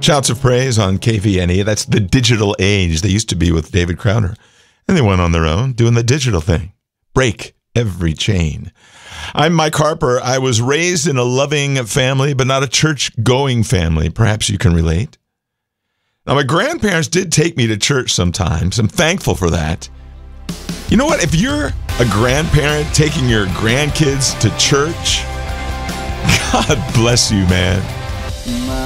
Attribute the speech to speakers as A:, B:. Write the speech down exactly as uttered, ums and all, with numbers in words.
A: Shouts of Praise on K V N E. That's the digital age. They used to be with David Crowder. And they went on their own, doing the digital thing. Break every chain. I'm Mike Harper. I was raised in a loving family, but not a church-going family. Perhaps you can relate. Now, my grandparents did take me to church sometimes. I'm thankful for that. You know what? If you're a grandparent taking your grandkids to church, God bless you, man.